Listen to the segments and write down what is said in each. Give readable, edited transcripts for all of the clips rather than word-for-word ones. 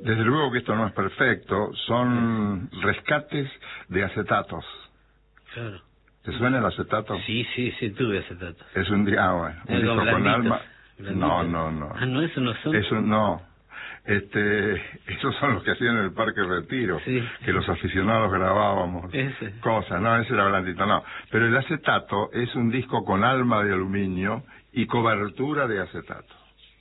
Desde luego que esto no es perfecto, son rescates de acetatos. Claro. ¿Te suena el acetato? Sí, tuve acetato. Es un día, bueno, un disco con alma. No. Ah, no, eso no son. Eso no. Esos son los que hacían en el Parque Retiro, sí, que los aficionados grabábamos cosas, no, ese era blandito, no. Pero el acetato es un disco con alma de aluminio y cobertura de acetato.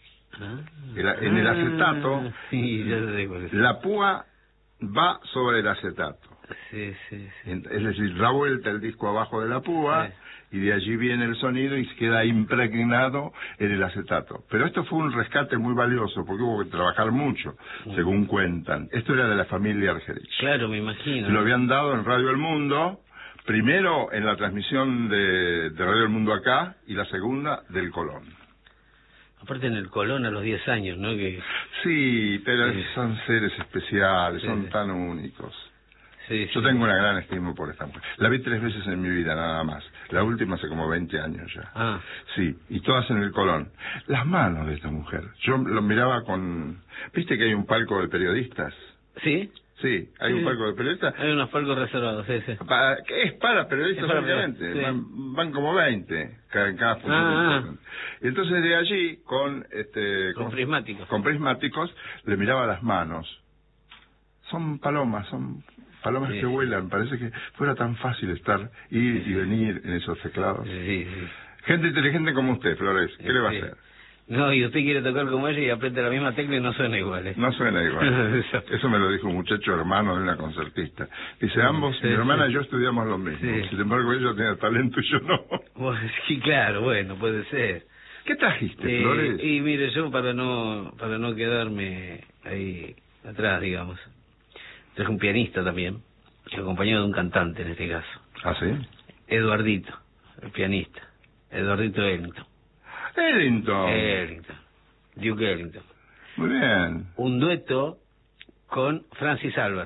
En el acetato, sí, ya sé cuál es. la púa va sobre el acetato. Sí. Es decir, da vuelta el disco abajo de la púa, y de allí viene el sonido y queda impregnado en el acetato. Pero esto fue un rescate muy valioso, porque hubo que trabajar mucho, según cuentan. Esto era de la familia Argerich. Claro, me imagino. Lo habían dado en Radio El Mundo, primero en la transmisión de Radio El Mundo acá, y la segunda del Colón. Aparte en el Colón a los 10 años, ¿no? Sí, pero son seres especiales, son tan únicos. Yo tengo una gran estima por esta mujer. La vi 3 veces en mi vida, nada más. La última hace como 20 años ya. Sí, y todas en el Colón. Las manos de esta mujer. Yo lo miraba con... ¿Viste que hay un palco de periodistas? ¿Sí? Sí, hay un palco de periodistas. Hay unos palcos reservados, sí. ¿Qué es para periodistas, obviamente? Van como 20 cada función. Y entonces de allí, con prismáticos. Con prismáticos, le miraba las manos. Son palomas que vuelan. Parece que fuera tan fácil ir y venir en esos teclados. Gente inteligente como usted, Flores, ¿qué le va a hacer? No, y usted quiere tocar como ella y aprieta la misma tecla y no suena igual. No suena igual. Eso me lo dijo un muchacho hermano de una concertista. Dice, mi hermana y yo estudiamos lo mismo. Sin embargo, ella tenía talento y yo no. Sí, claro, bueno, puede ser. ¿Qué trajiste, Flores? Y mire, yo para no quedarme ahí atrás, digamos, traje un pianista también, acompañado de un cantante en este caso. ¿Ah, sí? Eduardito, el pianista. Eduardito Ellington. Duke Ellington. Muy bien. Un dueto con Francis Albert.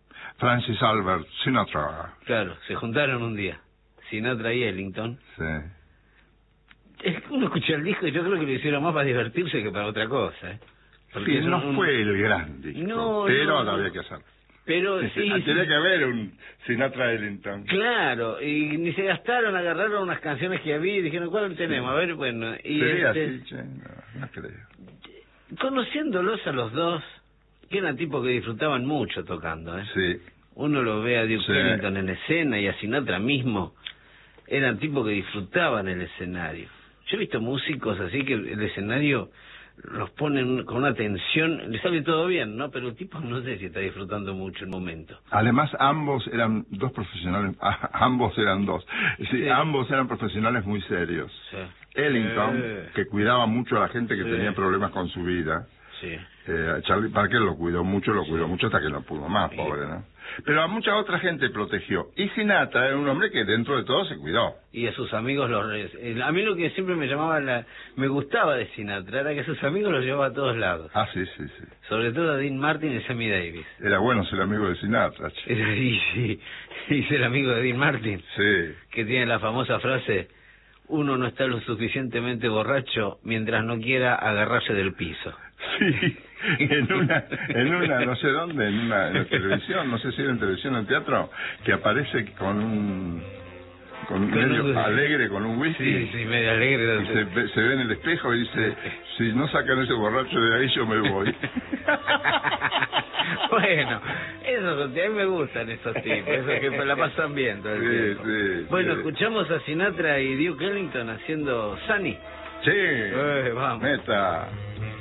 Sinatra. Claro, se juntaron un día, Sinatra y Ellington. Sí. Es que uno escucha el disco y yo creo que lo hicieron más para divertirse que para otra cosa. Porque no fue el gran disco, pero había que hacerlo. Pero tenía que haber un Sinatra Ellington. Claro, y ni se gastaron, agarraron unas canciones que había y dijeron, ¿cuál tenemos? A ver, bueno. Y sería así, no creo. Conociéndolos a los dos, que eran tipos que disfrutaban mucho tocando, Sí. Uno lo ve a Duke Ellington en escena y a Sinatra mismo, eran tipos que disfrutaban el escenario. Yo he visto músicos así que el escenario los ponen con una tensión, le sale todo bien, ¿no? Pero el tipo no sé si está disfrutando mucho el momento. Además, ambos eran dos profesionales, ambos eran profesionales muy serios. Ellington, que cuidaba mucho a la gente que tenía problemas con su vida. Charlie Parker lo cuidó mucho hasta que no pudo más, pobre, ¿no? Pero a mucha otra gente protegió. Y Sinatra era un hombre que dentro de todo se cuidó. Y a sus amigos a mí lo que siempre me gustaba de Sinatra era que a sus amigos los llevaba a todos lados. Sí. Sobre todo a Dean Martin y Sammy Davis. Era bueno ser amigo de Sinatra. Y ser amigo de Dean Martin. Sí. Que tiene la famosa frase, uno no está lo suficientemente borracho mientras no quiera agarrarse del piso. Sí, en una no sé dónde, en la televisión, no sé si era en televisión o en teatro, que aparece con medio alegre, con un whisky. Sí, medio alegre. Y se ve en el espejo y dice, si no sacan ese borracho de ahí, yo me voy. Bueno, a mí me gustan esos tipos, esos que la pasan bien todo el tiempo. Bueno, escuchamos a Sinatra y Duke Ellington haciendo Sunny. Sí, vamos. neta.